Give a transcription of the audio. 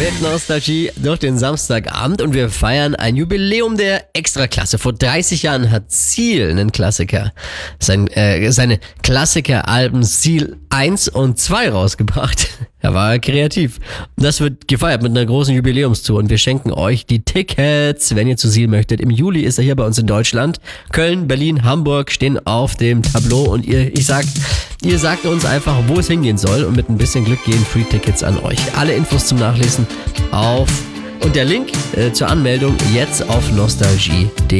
Mit Nostalgie durch den Samstagabend und wir feiern ein Jubiläum der Extraklasse. Vor 30 Jahren hat Seal, einen Klassiker, seine Klassiker-Alben Seal 1 und 2 rausgebracht. Er war kreativ. Und das wird gefeiert mit einer großen Jubiläumstour und wir schenken euch die Tickets, wenn ihr zu Seal möchtet. Im Juli ist er hier bei uns in Deutschland. Köln, Berlin, Hamburg stehen auf dem Tableau und ihr sagt uns einfach, wo es hingehen soll und mit ein bisschen Glück gehen Free-Tickets an euch. Alle Infos zum Nachlesen und der Link zur Anmeldung jetzt auf nostalgie.de.